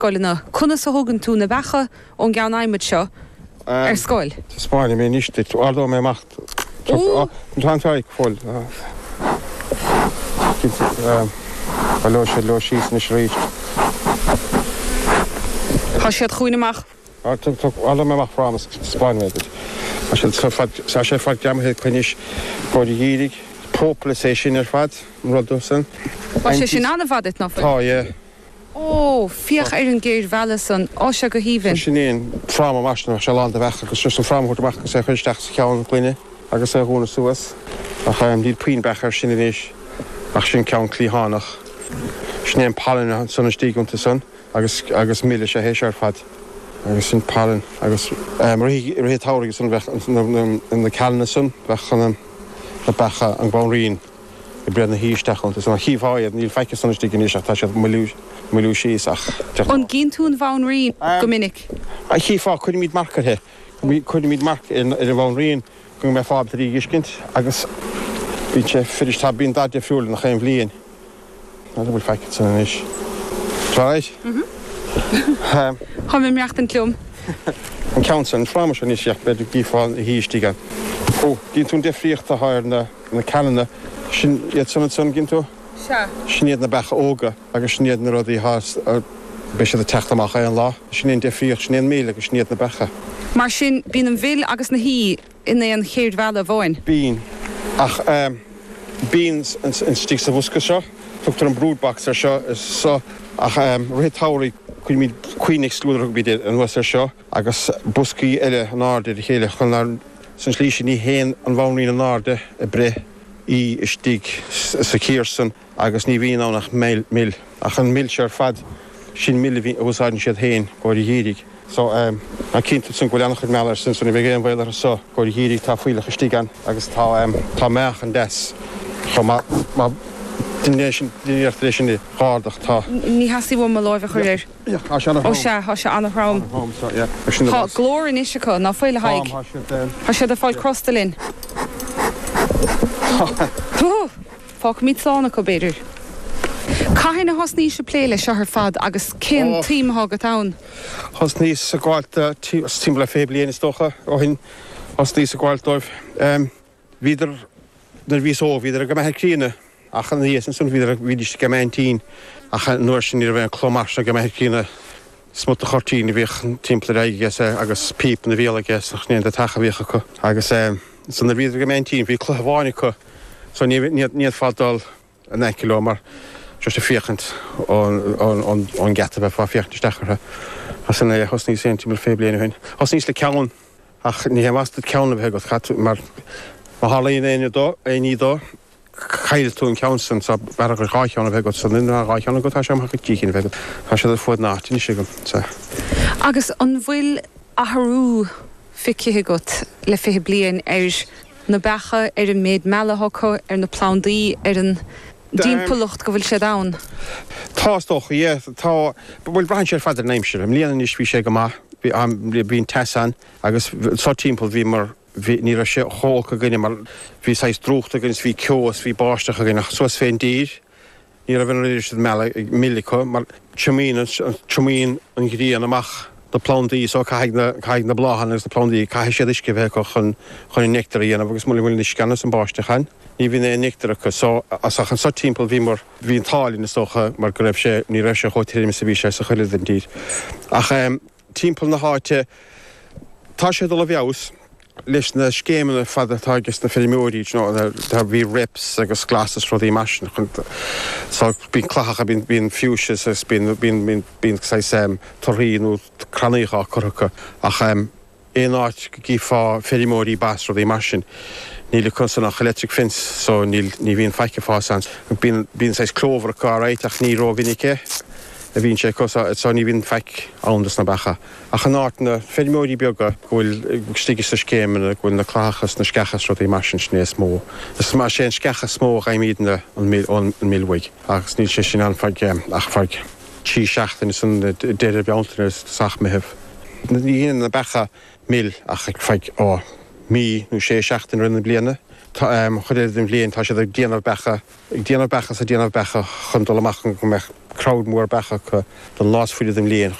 goilena conna sa hogan tú na becha ón gan aimid seo scoil. Spáine mé níiste ardó mé macht. Táig fóil. Balló sé lo síos na sríist. Tá siad chuoineach? Ardó mé macht framas Spáine méid. Sa sé fad deamthe chuinis bódi hírig. Pópla sé sin fad rodúsan. Ba sé sin anna fadit ná fa? Tá, é. Ó, fioch an géir bhela san áise go híhann. Sinnéon frám amachna se lá bhecha, agus just an frámhúirteach sé chuisteach sa ceann glune agus é húna suas. A chaim díad puin bechar sin éis ach sin ceann clíhánach. Snéon palin sanna stíúnta san agus míle sé hééis ar fad. Agus sin palin agus rihí táragus san bheith in na ceanna san bhechan na becha an gbáin I bread na híisteachanta san chíomháid níl feice sanna stíigin is tá sé milú síos ach. An ginn tún bhain rion go minic? A chiá chuine míad marcathe. Chuine míad marc in a bhain rion go mé fáb í giscint agus bhín sé fiidir tá bíon daide fiúla nach chéim bblion. Na bhfuil feice san is. Tráid? Tá mé meacht an clum. An ceansan frámas an is beidir gíáil i híistígan. Ó, dín tún defríocht a háir na ceanna sin iad san ginn tú? Sníad na becha óga agus sníad na rudaí hás be sé a teachtamach an lá. Sníon defríocht sníon míle agus sníad na becha. Mar sin bín an bhil agus na hí ina an chéir bhela bháin? Bín. Ach bín an stíg sa bhusca seo, tugtar an brúdbach ar seo is so ach rétáirí chuin míad cuiinnig slúdach bíad an was ar seo agus buscaí eile an áde de chéile chun san slí sin ní héin an bhhaí an áde a bre í stíg sa cíirsan agus ní bhíon ánach mil ach an mil se ar fad sin mil bhúsáidn siad héin gáirí hírig. So an cinnta san goleannach meallar sin sanna bh géan bhile so gáirí hírig tá fuileach stígan agus tá meach an des Dinéis sin gádach tá. Ní hasí bh má láimh chuir? Ó se anna rám. Tá glór in isisiá ná foiile haig. Tá sé a fáil crostalinn. Fá míid sána go beidir. Caithna hos níos se pléile se ar fad agus cin tíimthá go tán. Hos níos sa gáilta tíimla fé bliana stocha ó hin hos níos sa gáiltáibh. Víidir na vís ó víidir a go methe críine ach an héan san víidir víidir go maintí ach nuair sin ar bheith chlomar a go methe críine smut a chortíí na bhíoch timpla aige agus píp na bhéala gas ach níon de tacha bhíocha chu agus san na víidir go maintí bhí chluháinna chu so níiad fádal a 9 km just a fiechant on gata bheith fá fiechtisteachchartha as san hos níos tíimla fé bliana hain. Hos níos le ceann ach ní heasta ceanna bheith go chat mar hálaíon éí dó chaile tú an ceansan sa bar go gáithánna bheith go san inna gáithánna go tá sem chu tícinn bheith tá sé fud nátaí si go. Agus an bhfuil athrú ficithe go le fithe blian ar na becha ar an méid mealathcha ar na plándaí ar an dímpolucht go bhfuil sé dán. Tástoch tá bhfuil brain sé fadidir néimseir am líanana is bhí sé go maith bhíon tesan agus só timppla bhí mar ní sé hóca gine mar bhí sais drúchta gins bhí ceos bhí báisteach a gine suas féin dír ní a bhíon idir meile millicha mar trímín an gríon amach de plándaí so caiig na bláhan agus na plándaí cai sé isce bheith chun nectar dhéanamh agus mula bhfuil scanna an báistechain. Ní bhín é nectar acu so asach an sa timppla bhí mar bhíon tálaí na socha mar go raibh sé ní raibh sé chotíirimi sa bhí sé sa chuile den dír. Ach timppla na háite tá sé do le bheabhas leis na scéimena fadatá agus na filmóí tá bhí rips agus glasas rodí meisina bín clachacha bín fiúsis bín toríú craníá chucha ach éon áit cí fá filmóí bas rodí mesin. Níl chun san nach electric fence so ní bhíon feice fásans bín sais clóver cá réiteach ní róvinnice a bhín sé cosa so ní bhín feic andas na becha. Ach an áit na filmóí beaga bhfuil stiigi sa scéimena bhfuil na chláchas na scechas rodí mesin snéos mó. Is má sé scecha smó aimína an millhaig agus níl sé sin anfeig ach feig tí seachtain san déidir beantain sach mehih. Ní híana na becha mil ach feig mí nó sé seachtain rinne bliana chuir dem líon tá sé déanamh becha sa déanamh becha chun dul amach go meich crowd mór becha don lás fuidir dem líon